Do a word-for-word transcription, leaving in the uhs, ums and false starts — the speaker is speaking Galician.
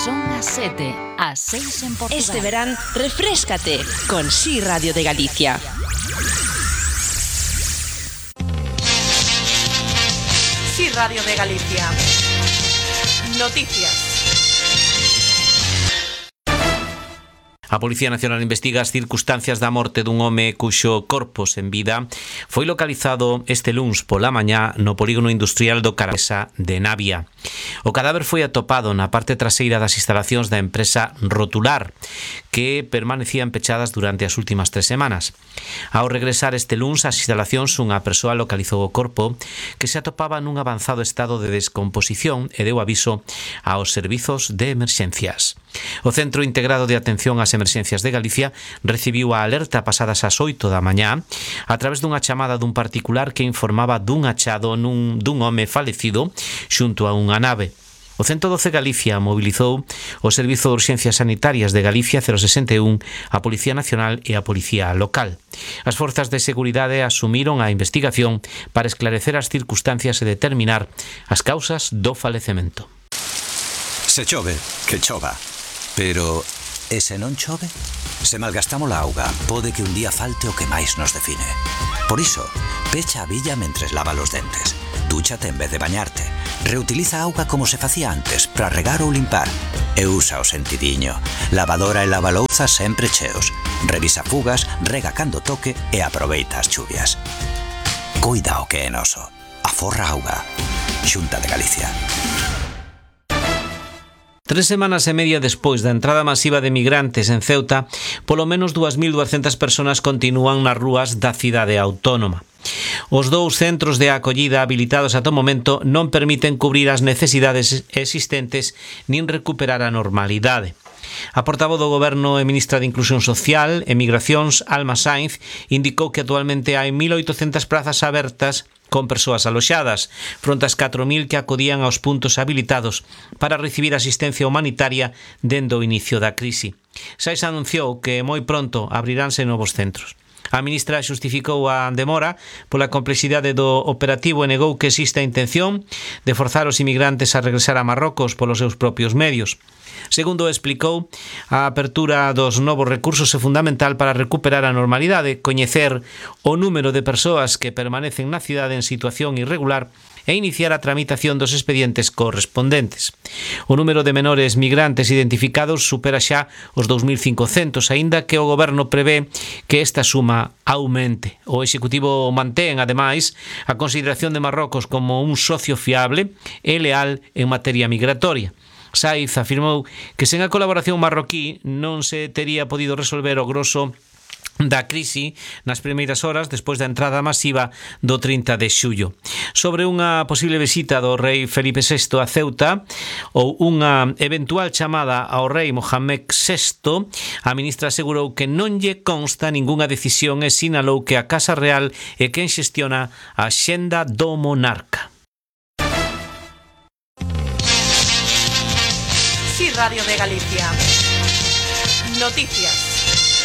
Son as sete, as seis en Portugal. Este verán, refréscate con Si Radio de Galicia. Si Radio de Galicia. Noticias. A Policía Nacional investiga as circunstancias da morte dun home cuxo corpo sen vida foi localizado este luns pola mañá no polígono industrial do Carabesa de Navia. O cadáver foi atopado na parte traseira das instalacións da empresa Rotular, que permanecían pechadas durante as últimas tres semanas. Ao regresar este luns ás instalacións, unha persoa localizou o corpo que se atopaba nun avanzado estado de descomposición e deu aviso aos servizos de emerxencias. O Centro Integrado de Atención ás Emerxencias de Galicia recibiu a alerta pasadas as oito da mañá a través dunha chamada dun particular que informaba dun achado nun, dun home falecido xunto a unha nave. O ciento doce Galicia mobilizou o Servizo de Urxencias Sanitarias de Galicia cero sesenta e un, a Policía Nacional e a Policía Local. As forzas de seguridade asumiron a investigación para esclarecer as circunstancias e determinar as causas do falecemento. Se chove, que chova. Pero, e se non chove? Se malgastamos a auga, pode que un día falte o que máis nos define. Por iso, pecha a billa mentres lava os dentes. Dúchate en vez de bañarte. Reutiliza a auga como se facía antes, para regar ou limpar. E usa o sentidiño. Lavadora e lavalouza sempre cheos. Revisa fugas, rega cando toque e aproveita as chuvias. Coida o que é noso. Aforra auga. Xunta de Galicia. Tres semanas e media despois da entrada masiva de migrantes en Ceuta, polo menos dúas mil duascentas persoas continúan nas rúas da cidade autónoma. Os dous centros de acollida habilitados ata o momento non permiten cubrir as necesidades existentes nin recuperar a normalidade. A portavoz do Goberno e ministra de Inclusión Social e Migracións, Alma Sainz, indicou que actualmente hai mil oitocentas prazas abertas con persoas aloxadas, fronte ás catro mil que acudían aos puntos habilitados para recibir asistencia humanitaria dende o inicio da crise. Sainz anunciou que moi pronto abriránse novos centros. A ministra xustificou a demora pola complexidade do operativo e negou que existe a intención de forzar os inmigrantes a regresar a Marrocos polos seus propios medios. Segundo explicou, a apertura dos novos recursos é fundamental para recuperar a normalidade, coñecer o número de persoas que permanecen na cidade en situación irregular e iniciar a tramitación dos expedientes correspondentes. O número de menores migrantes identificados supera xa os dous mil cincocentos, aínda que o Goberno prevé que esta suma aumente. O Executivo mantén, ademais, a consideración de Marrocos como un socio fiable e leal en materia migratoria. Sainz afirmou que sen a colaboración marroquí non se tería podido resolver o grosso da crise nas primeiras horas despois da entrada masiva do trinta de xullo. Sobre unha posible visita do rei Felipe sexto a Ceuta ou unha eventual chamada ao rei Mohamed sexto, a ministra asegurou que non lle consta ningunha decisión e sinalou que a Casa Real é quen xestiona a axenda do monarca. Si Radio de Galicia. Noticias.